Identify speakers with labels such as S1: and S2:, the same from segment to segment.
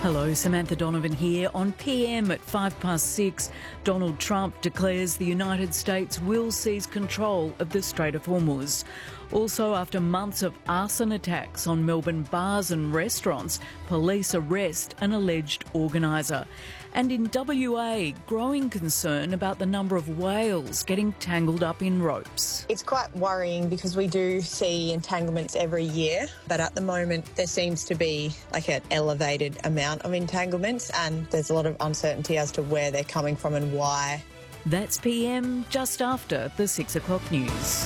S1: Hello, Samantha Donovan here. On PM at 6:05, Donald Trump declares the United States will seize control of the Strait of Hormuz. Also, after months of arson attacks on Melbourne bars and restaurants, police arrest an alleged organiser. And in WA, growing concern about the number of whales getting tangled up in ropes.
S2: It's quite worrying because we do see entanglements every year, but at the moment there seems to be like an elevated amount of entanglements and there's a lot of uncertainty as to where they're coming from and why.
S1: That's PM just after the 6 o'clock news.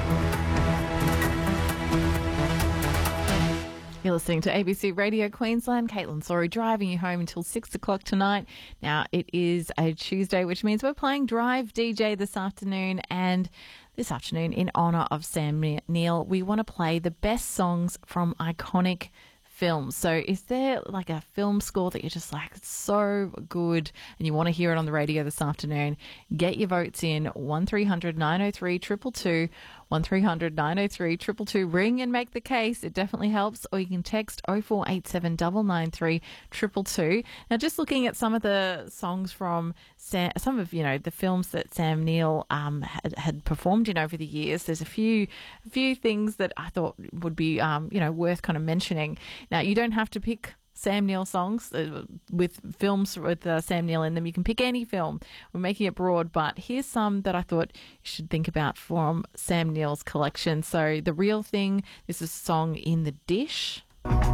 S3: You're listening to ABC Radio Queensland. Caitlin Sorry driving you home until 6 o'clock tonight. Now, it is a Tuesday, which means we're playing Drive DJ this afternoon. And this afternoon, in honour of Sam Neill, we want to play the best songs from iconic films. So is there like a film score that you're just like, it's so good and you want to hear it on the radio this afternoon? Get your votes in 1300 903 222, 1300 903 222. Ring and make the case. It definitely helps. Or you can text 0487 993 222. Now, just looking at some of the songs from some of, the films that Sam Neill had performed in over the years, there's a few things that I thought would be, worth kind of mentioning. Now, you don't have to pick Sam Neill songs with films with Sam Neill in them. You can pick any film. We're making it broad, but here's some that I thought you should think about from Sam Neill's collection. So, The Real Thing, this is a song In the Dish.